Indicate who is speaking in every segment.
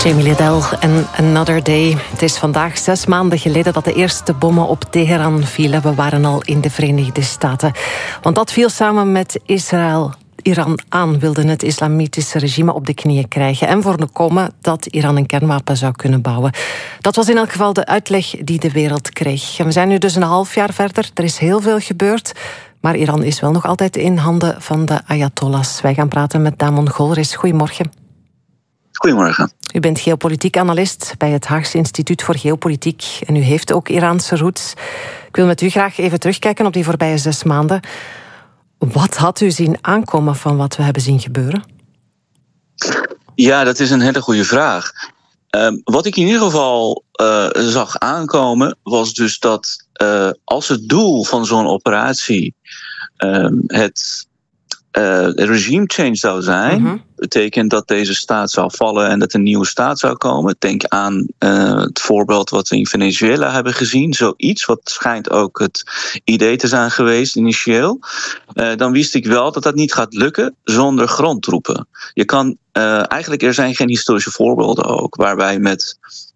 Speaker 1: Jamie Lidell en Another Day. Het is vandaag 6 maanden geleden dat de eerste bommen op Teheran vielen. We waren al in de Verenigde Staten. Want dat viel samen met Israël. Iran aan wilde het islamitische regime op de knieën krijgen en voorkomen dat Iran een kernwapen zou kunnen bouwen. Dat was in elk geval de uitleg die de wereld kreeg. En we zijn nu dus een half jaar verder. Er is heel veel gebeurd. Maar Iran is wel nog altijd in handen van de Ayatollahs. Wij gaan praten met Damon Golris. Goedemorgen.
Speaker 2: Goedemorgen.
Speaker 1: U bent geopolitiek analist bij het Haagse Instituut voor Geopolitiek. En u heeft ook Iraanse roots. Ik wil met u graag even terugkijken op die voorbije 6 maanden. Wat had u zien aankomen van wat we hebben zien gebeuren?
Speaker 2: Ja, dat is een hele goede vraag. Wat ik in ieder geval zag aankomen was dus dat als het doel van zo'n operatie het regime change zou zijn, betekent dat deze staat zou vallen en dat een nieuwe staat zou komen. Denk aan het voorbeeld wat we in Venezuela hebben gezien. Zoiets, wat schijnt ook het idee te zijn geweest initieel. Dan wist ik wel dat dat niet gaat lukken zonder grondtroepen. Je kan eigenlijk, er zijn geen historische voorbeelden ook, waarbij met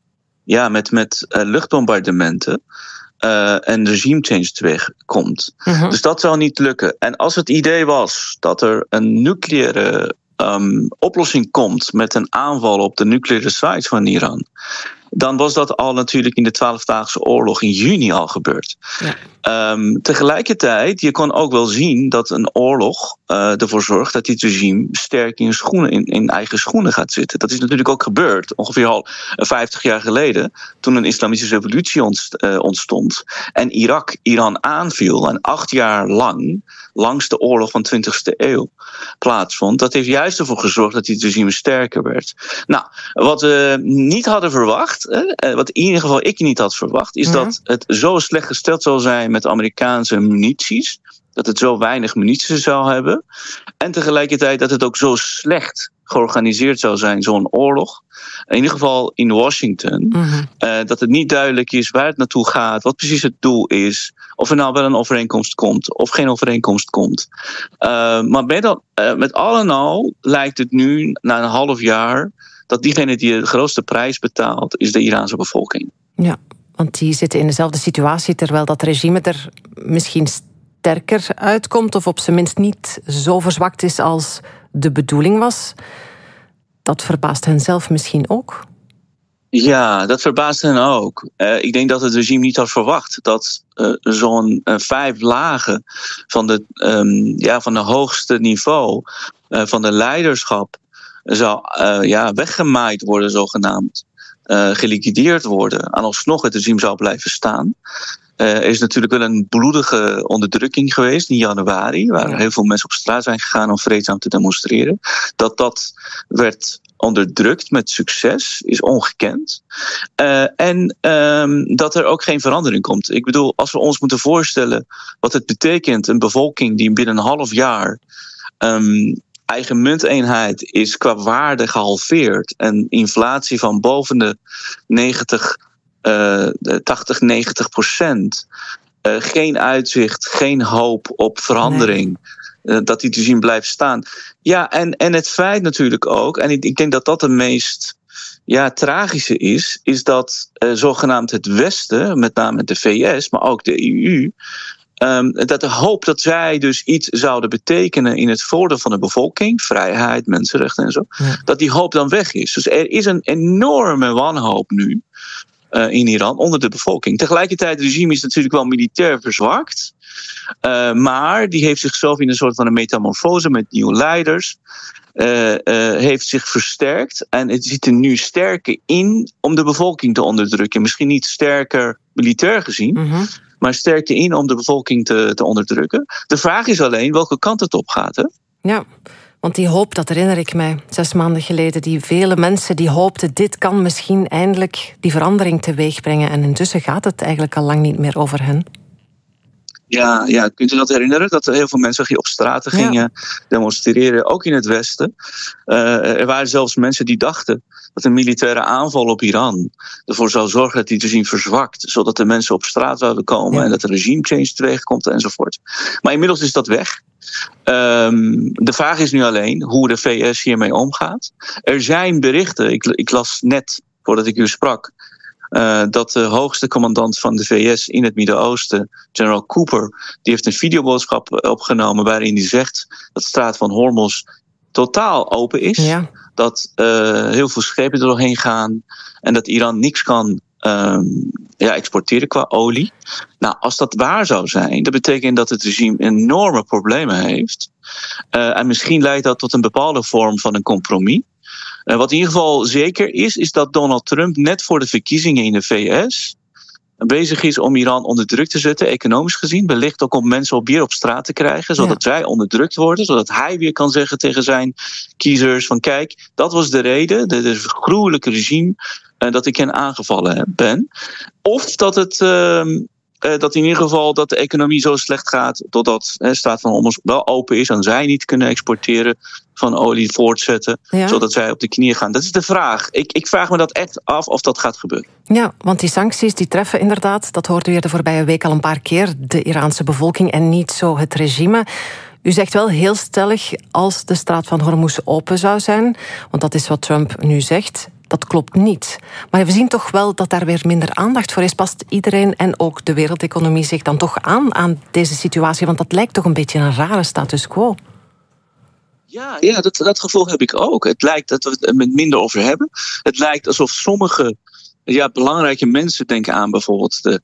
Speaker 2: luchtbombardementen en regime change teweegkomt. Dus dat zou niet lukken. En als het idee was dat er een nucleaire oplossing komt met een aanval op de nucleaire sites van Iran, dan was dat al natuurlijk in de 12-daagse oorlog in juni al gebeurd. Ja. Tegelijkertijd, je kon ook wel zien dat een oorlog ervoor zorgt dat dit regime sterk in eigen schoenen gaat zitten. Dat is natuurlijk ook gebeurd, ongeveer al 50 jaar geleden, toen een islamitische revolutie ontstond en Iran aanviel en 8 jaar lang langs de oorlog van de 20e eeuw plaatsvond. Dat heeft juist ervoor gezorgd dat dit regime sterker werd. Nou, wat we niet hadden verwacht, wat in ieder geval ik niet had verwacht, is dat het zo slecht gesteld zou zijn met Amerikaanse munities, dat het zo weinig munitie zou hebben, en tegelijkertijd dat het ook zo slecht georganiseerd zou zijn, zo'n oorlog. In ieder geval in Washington. Dat het niet duidelijk is waar het naartoe gaat, wat precies het doel is, of er nou wel een overeenkomst komt of geen overeenkomst komt. Maar met al en al lijkt het nu, na een half jaar, dat diegene die de grootste prijs betaalt, is de Iraanse bevolking.
Speaker 1: Ja, want die zitten in dezelfde situatie, terwijl dat regime er misschien sterker uitkomt, of op zijn minst niet zo verzwakt is als de bedoeling was. Dat verbaast hen zelf misschien ook?
Speaker 2: Ja, dat verbaast hen ook. Ik denk dat het regime niet had verwacht dat zo'n 5 lagen van de hoogste niveau van de leiderschap zou weggemaaid worden, zogenaamd. Geliquideerd worden. En alsnog het regime zou blijven staan. Er is natuurlijk wel een bloedige onderdrukking geweest in januari, waar heel veel mensen op straat zijn gegaan om vreedzaam te demonstreren. Dat werd onderdrukt met succes is ongekend. En dat er ook geen verandering komt. Ik bedoel, als we ons moeten voorstellen wat het betekent, een bevolking die binnen een half jaar eigen munteenheid is qua waarde gehalveerd en inflatie van boven de 80-90%. Geen uitzicht, geen hoop op verandering. Nee. Dat die regime blijft staan. Ja, en het feit natuurlijk ook, en ik denk dat dat het meest tragische is dat zogenaamd het Westen, met name de VS, maar ook de EU, dat de hoop dat zij dus iets zouden betekenen in het voordeel van de bevolking, vrijheid, mensenrechten en zo, dat die hoop dan weg is. Dus er is een enorme wanhoop nu in Iran onder de bevolking. Tegelijkertijd, het regime is natuurlijk wel militair verzwakt, maar die heeft zichzelf in een soort van een metamorfose met nieuwe leiders, heeft zich versterkt en het zit er nu sterker in om de bevolking te onderdrukken. Misschien niet sterker militair gezien, maar sterker in om de bevolking te onderdrukken. De vraag is alleen welke kant het op gaat. Hè?
Speaker 1: Ja, want die hoop, dat herinner ik mij 6 maanden geleden. Die vele mensen die hoopten, dit kan misschien eindelijk die verandering teweeg brengen. En intussen gaat het eigenlijk al lang niet meer over hen.
Speaker 2: Ja, kunt u dat herinneren? Dat er heel veel mensen op straten gingen demonstreren, ook in het Westen. Er waren zelfs mensen die dachten dat een militaire aanval op Iran ervoor zou zorgen dat die regime verzwakt, zodat de mensen op straat zouden komen en dat er regime change teweegkomt enzovoort. Maar inmiddels is dat weg. De vraag is nu alleen hoe de VS hiermee omgaat. Er zijn berichten, ik las net voordat ik u sprak, dat de hoogste commandant van de VS in het Midden-Oosten, General Cooper, die heeft een videoboodschap opgenomen waarin hij zegt dat de straat van Hormuz totaal open is. Ja. Dat heel veel schepen er doorheen gaan en dat Iran niks kan exporteren qua olie. Nou, als dat waar zou zijn, dat betekent dat het regime enorme problemen heeft. En misschien leidt dat tot een bepaalde vorm van een compromis. Wat in ieder geval zeker is dat Donald Trump net voor de verkiezingen in de VS bezig is om Iran onder druk te zetten, economisch gezien. Wellicht ook om mensen weer op straat te krijgen, zodat zij onderdrukt worden. Zodat hij weer kan zeggen tegen zijn kiezers van kijk, dat was de reden, de gruwelijke regime, dat ik hen aangevallen ben. Of dat het dat in ieder geval dat de economie zo slecht gaat totdat de staat van Hormuz wel open is en zij niet kunnen exporteren van olie voortzetten, zodat zij op de knieën gaan. Dat is de vraag. Ik vraag me dat echt af of dat gaat gebeuren.
Speaker 1: Ja, want die sancties die treffen inderdaad, dat hoorden we de voorbije week al een paar keer, de Iraanse bevolking en niet zo het regime. U zegt wel heel stellig, als de straat van Hormuz open zou zijn, want dat is wat Trump nu zegt, dat klopt niet. Maar we zien toch wel dat daar weer minder aandacht voor is. Past iedereen en ook de wereldeconomie zich dan toch aan deze situatie? Want dat lijkt toch een beetje een rare status quo.
Speaker 2: Ja, dat gevoel heb ik ook. Het lijkt dat we het er minder over hebben. Het lijkt alsof sommige belangrijke mensen, denken aan bijvoorbeeld de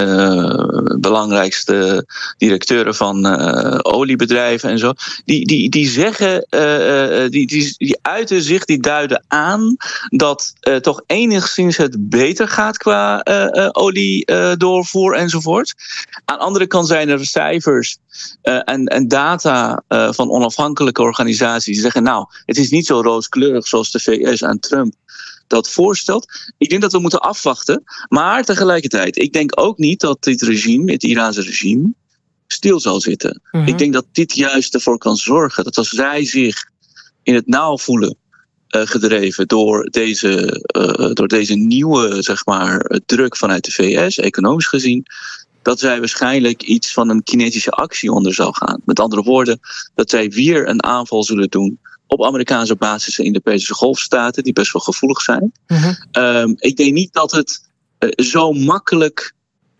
Speaker 2: belangrijkste directeuren van oliebedrijven en zo, die zeggen, die uiten zich, die duiden aan dat toch enigszins het beter gaat qua oliedoorvoer enzovoort. Aan de andere kant zijn er cijfers en data van onafhankelijke organisaties die zeggen, nou, het is niet zo rooskleurig zoals de VS en Trump dat voorstelt. Ik denk dat we moeten afwachten. Maar tegelijkertijd, ik denk ook niet dat dit regime, het Iraanse regime, stil zal zitten. Mm-hmm. Ik denk dat dit juist ervoor kan zorgen dat als zij zich in het nauw voelen gedreven door deze nieuwe, zeg maar, druk vanuit de VS, economisch gezien, dat zij waarschijnlijk iets van een kinetische actie onder zal gaan. Met andere woorden, dat zij weer een aanval zullen doen op Amerikaanse basissen in de Perzische Golfstaten, die best wel gevoelig zijn. Mm-hmm. Ik denk niet dat het zo makkelijk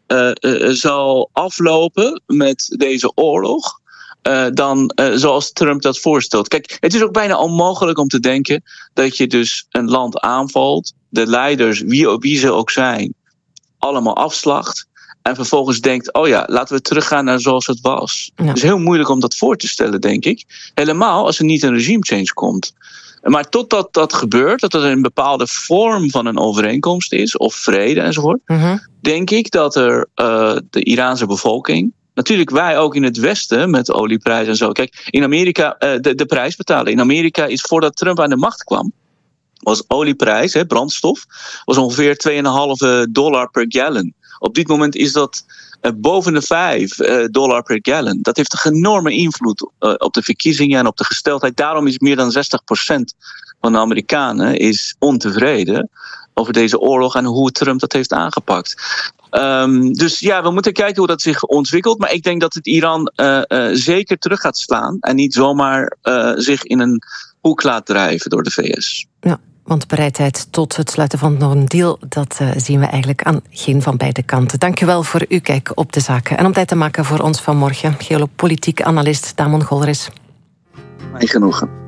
Speaker 2: zal aflopen met deze oorlog dan zoals Trump dat voorstelt. Kijk, het is ook bijna onmogelijk om te denken dat je dus een land aanvalt, de leiders, wie ze ook zijn, allemaal afslacht, en vervolgens denkt, oh ja, laten we teruggaan naar zoals het was. Ja. Het is heel moeilijk om dat voor te stellen, denk ik. Helemaal als er niet een regime change komt. Maar totdat dat gebeurt, dat er een bepaalde vorm van een overeenkomst is, of vrede enzovoort, denk ik dat er de Iraanse bevolking, natuurlijk wij ook in het Westen met olieprijzen en zo. Kijk, in Amerika de prijs betalen. In Amerika is voordat Trump aan de macht kwam, was olieprijs, brandstof, was ongeveer $2,5 per gallon. Op dit moment is dat boven de $5 per gallon. Dat heeft een enorme invloed op de verkiezingen en op de gesteldheid. Daarom is meer dan 60% van de Amerikanen is ontevreden over deze oorlog en hoe Trump dat heeft aangepakt. Dus ja, we moeten kijken hoe dat zich ontwikkelt. Maar ik denk dat het Iran zeker terug gaat slaan en niet zomaar zich in een hoek laat drijven door de VS.
Speaker 1: Ja. Want bereidheid tot het sluiten van een deal, dat zien we eigenlijk aan geen van beide kanten. Dank u wel voor uw kijk op de zaken. En om tijd te maken voor ons vanmorgen, geopolitiek analist Damon Golris.
Speaker 2: Mij genoegen.